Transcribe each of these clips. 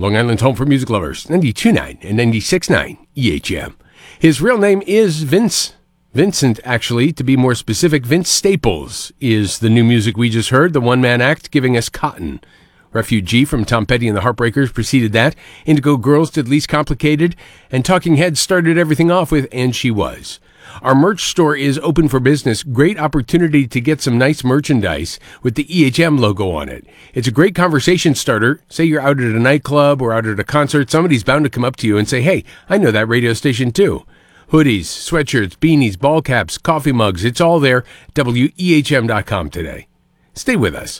Long Island's home for music lovers, 92.9 and 96.9 EHM. His real name is Vince. Vincent, actually, to be more specific. Vince Staples is the new music we just heard, the one-man act giving us Cotton. Refugee from Tom Petty and the Heartbreakers preceded that. Indigo Girls did Least Complicated, and Talking Heads started everything off with And She Was. Our merch store is open for business. Great opportunity to get some nice merchandise with the EHM logo on it. It's a great conversation starter. Say you're out at a nightclub or out at a concert, somebody's bound to come up to you and say, hey, I know that radio station too. Hoodies, sweatshirts, beanies, ball caps, coffee mugs, it's all there at WEHM.com today. Stay with us.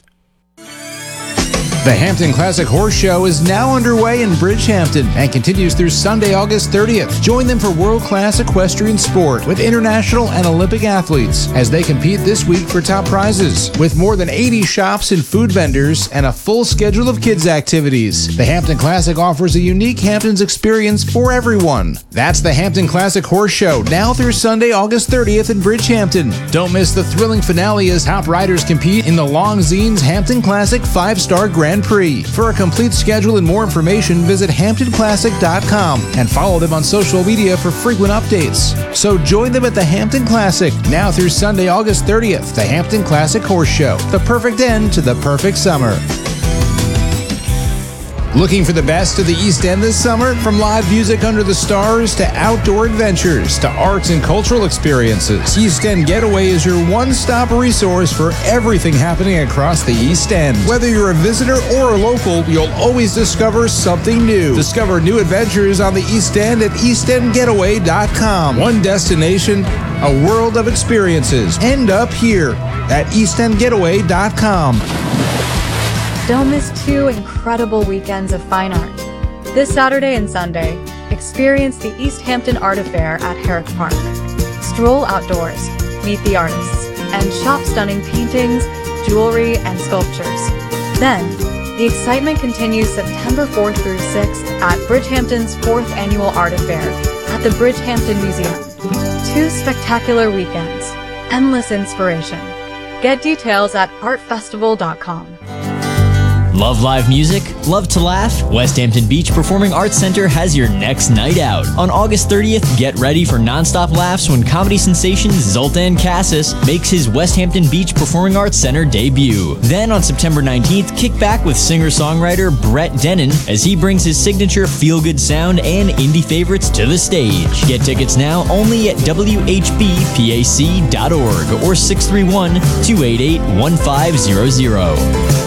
The Hampton Classic Horse Show is now underway in Bridgehampton and continues through Sunday, August 30th. Join them for world-class equestrian sport with international and Olympic athletes as they compete this week for top prizes. With more than 80 shops and food vendors and a full schedule of kids' activities, the Hampton Classic offers a unique Hamptons experience for everyone. That's the Hampton Classic Horse Show, now through Sunday, August 30th in Bridgehampton. Don't miss the thrilling finale as top riders compete in the Longzines Hampton Classic 5-Star Grand Prix. For a complete schedule and more information, visit HamptonClassic.com and follow them on social media for frequent updates. So join them at the Hampton Classic, now through Sunday, August 30th, the Hampton Classic Horse Show, the perfect end to the perfect summer. Looking for the best of the East End this summer? From live music under the stars to outdoor adventures to arts and cultural experiences, East End Getaway is your one-stop resource for everything happening across the East End. Whether you're a visitor or a local, you'll always discover something new. Discover new adventures on the East End at eastendgetaway.com. One destination, a world of experiences. End up here at eastendgetaway.com. Don't miss 2 incredible weekends of fine art. This Saturday and Sunday, experience the East Hampton Art Affair at Herrick Park. Stroll outdoors, meet the artists, and shop stunning paintings, jewelry, and sculptures. Then, the excitement continues September 4th through 6th at Bridgehampton's 4th Annual Art Affair at the Bridgehampton Museum. 2 spectacular weekends, endless inspiration. Get details at artfestival.com. Love live music? Love to laugh? West Hampton Beach Performing Arts Center has your next night out. On August 30th, get ready for nonstop laughs when comedy sensation Zoltan Cassis makes his West Hampton Beach Performing Arts Center debut. Then on September 19th, kick back with singer-songwriter Brett Denon as he brings his signature feel-good sound and indie favorites to the stage. Get tickets now only at WHBPAC.org or 631-288-1500.